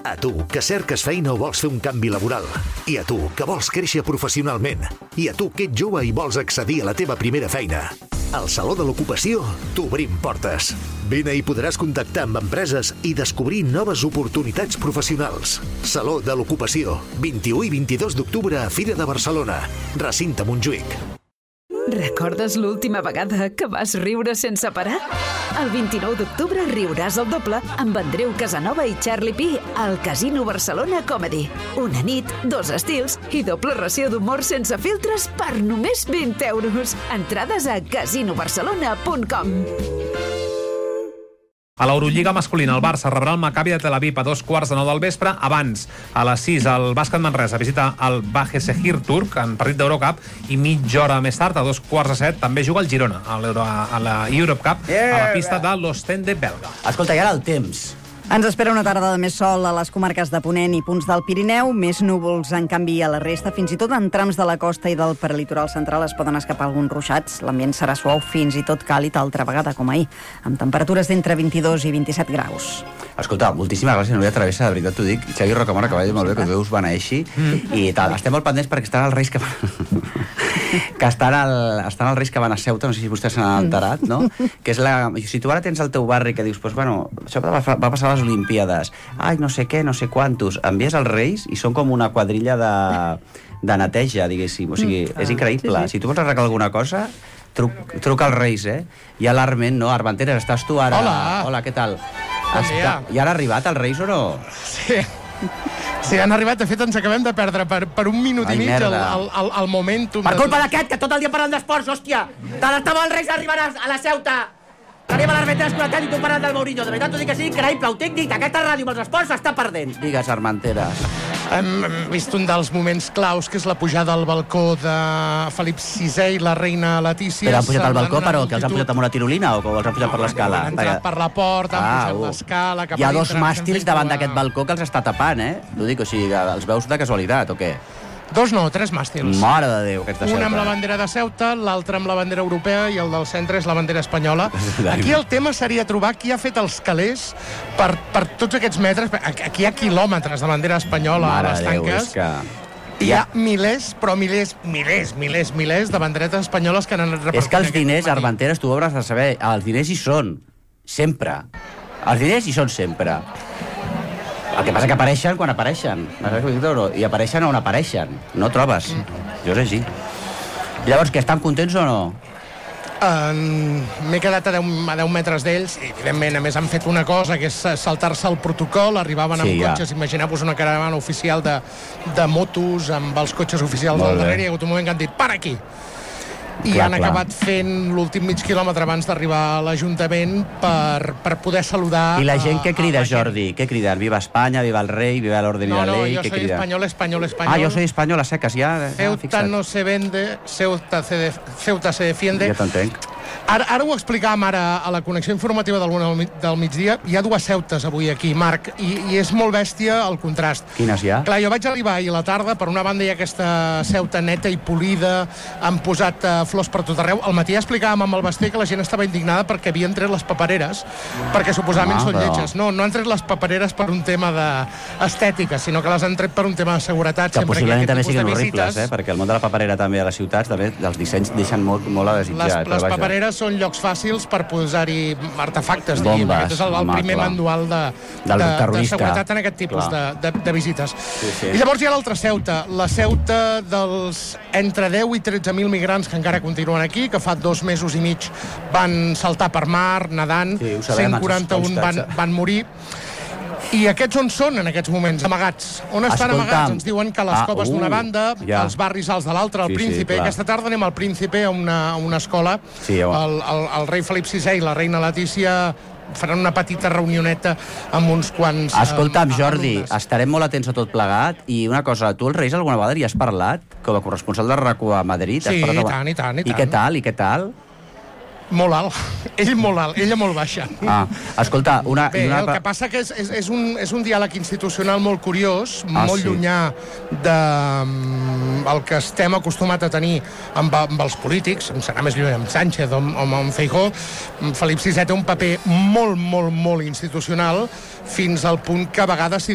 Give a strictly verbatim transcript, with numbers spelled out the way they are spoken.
A tu, que cerques feina o vols fer un canvi laboral. I a tu, que vols créixer professionalment. I a tu, que ets jove i vols accedir a la teva primera feina. Al Saló de l'Ocupació t'obrim portes. Vine i podràs contactar amb empreses i descobrir noves oportunitats professionals. Saló de l'Ocupació, vint-i-u i vint-i-dos d'octubre a Fira de Barcelona. Recinte Montjuïc. Recordes l'última vegada que vas riure sense parar? El vint-i-nou d'octubre riuràs el doble amb Andreu Casanova i Charlie P al Casino Barcelona Comedy. Una nit, dos estils i doble ració d'humor sense filtres per només vint euros. Entrades a casino barcelona punt com. A l'Eurolliga masculina, el Barça rebrà el Maccabi de Tel Aviv a dos quarts de nou del vespre. Abans, a les sis, el Bàsquet Manresa visita el Bahçeşehir turc en partit d'Eurocup i mitja hora més tard, a dos quarts de set, també juga el Girona a, a la Europe Cup a la pista de l'Ostende belga. Escolta, i ara el temps. Ens espera una tarda de més sol a les comarques de Ponent i punts del Pirineu, més núvols, en canvi, a la resta. Fins i tot en trams de la costa i del prelitoral central es poden escapar alguns ruixats. L'ambient serà suau, fins i tot càlid, altra vegada com ahir, amb temperatures d'entre vint-i-dos i vint-i-set graus. Escolta, moltíssima gràcia, Núria Travessa, de veritat t'ho dic. Xavi Rocamora, que va dir molt bé, que veus beneixi. Mm. I tal, estem molt pendents perquè estan els reis que van... que estan, el, estan els reis que van a Ceuta, no sé si vostès se n'han enterat, no? Que és la... Si tu ara tens el teu barri que dius, pues, bueno, això va, va passar a les Olimpíades, ai, no sé què, no sé quantos, envies els reis i són com una quadrilla de, de neteja, diguéssim. O sigui, mm. és increïble. Sí, sí. Si tu vols arreglar alguna cosa, truc, truca als reis, eh? I a l'Arment, no? Armenteres, estàs tu ara... Hola. Hola, què tal? Bon dia. I han arribat els reis o no? Sí. Sí, han arribat. De fet, ens acabem de perdre per, per un minut Ai, i mig el, merda. el, el, el momentum. Per culpa d'aquest, que tot el dia parlant d'esports, hòstia! Tant estava els reis arribant a, a la Ceuta! Tenim a l'Armenteres connectat i tu parlant del Mourinho. De veritat, t'ho dic que sí, increïble. El tècnic d'aquesta ràdio amb els esports s'està perdent. Digues, Armenteres. Hem, hem vist un dels moments claus, que és la pujada al balcó de Felip sisè i la reina Letícia. Però han pujat al balcó, però que els han pujat amb una tirolina o que els han pujat per l'escala? Han entrat per la porta, han Ah, pujat uh. l'escala... Hi ha dos màstils davant d'aquest balcó que els està tapant, eh? T'ho dic, o sigui, els veus de casualitat, o què? Dos no, tres màstils. Mare de Déu, aquesta Ceuta. Un amb la bandera de Ceuta, l'altre amb la bandera europea i el del centre és la bandera espanyola. Aquí el tema seria trobar qui ha fet els calés per, per tots aquests metres. Aquí hi ha quilòmetres de bandera espanyola Mare a les Déu, tanques. és que... Hi ha milers, però milers, milers, milers, milers de banderetes espanyoles que han anat repartint. És que els diners, Armenteres, tu ho hauràs de saber, els diners hi són. Sempre. Els diners hi són sempre. El que passa que apareixen quan apareixen. I apareixen on apareixen. No trobes. Jo és així. Llavors, que estan contents o no? Uh, M'he quedat a deu, a deu metres d'ells i, evidentment, a més, han fet una cosa que és saltar-se el protocol. Arribaven amb Sí, ja. cotxes, imagineu-vos una caravana oficial de, de motos amb els cotxes oficials Molt al bé. darrere, i hi ha hagut un moment que han dit, para aquí! I Clar, han clar. acabat fent l'últim mig quilòmetre abans d'arribar a l'Ajuntament per, per poder saludar... I la gent què a- crida, a la gent. Jordi? Què criden? Viva Espanya, viva el rei, viva l'orden No, i la no, ley? yo Què soy crida? español, español, español. Ah, yo soy español, a secas, ja. ja Ceuta fixa't. no se vende, Ceuta se, de, Ceuta se defiende. Ja t'entenc. Ara, ara ho explicàvem ara a la connexió informativa del, del migdia. Hi ha dues Ceutes avui aquí, Marc, i, i és molt bèstia el contrast. Quines hi ha? Clar, jo vaig arribar ahir a la tarda, per una banda hi ha aquesta Ceuta neta i polida, han posat uh, flors per tot arreu. Al matí explicàvem amb el Basté que la gent estava indignada perquè havien tret les papereres, perquè suposadament Ah, són però- lletges. No, no han tret les papereres per un tema d'estètica, sinó que les han tret per un tema de seguretat. Que sempre possiblement hi ha també aquest tipus siguin de horribles, visites. eh? Perquè el món de la paperera també a les ciutats, també els dissenys deixen molt, molt a desitjar. Les, eh? Però les vaja. papereres són llocs fàcils per posar-hi artefactes, Bombes, diguem. Aquest és el, el home, primer clar. manual de, Del de, de terrorista. seguretat en aquest tipus de, Clar. de, de visites. Sí, sí. I llavors hi ha l'altra Ceuta, la Ceuta dels entre deu i tretze mil migrants que encara continuen aquí, que fa dos mesos i mig van saltar per mar, nedant, Sí, ho sabem, cent quaranta-un ens van, consta. van morir. I aquests on són en aquests moments? Amagats. On estan Escolta'm. amagats? Ens diuen que a les Ah, coves uh, d'una banda, ja. als barris alts de l'altra, al Sí, sí, Príncipe. clar. Aquesta tarda anem al Príncipe, a una, a una escola. Sí, home. el, el, el rei Felip sisè i la reina Letícia faran una petita reunioneta amb uns quants... Escolta'm, eh, Jordi, alumnes. estarem molt atents a tot plegat. I una cosa, tu els Reis alguna vegada hi has parlat? Com a corresponsal de RAC1 a Madrid? has Sí, parlat i amb- tant, i tant, i I tant. què tal, i què tal? Molt alt. Ell molt alt, ella molt baixa. Ah, escolta, una... Bé, i una... el que passa que és, és, és, un, és un diàleg institucional molt curiós, Ah, molt sí? llunyà de mm, el que estem acostumat a tenir amb, amb els polítics, em serà més lluny amb Sánchez o amb, o amb Feijóo. Felip sisè té un paper molt, molt, molt institucional, fins al punt que a vegades s'hi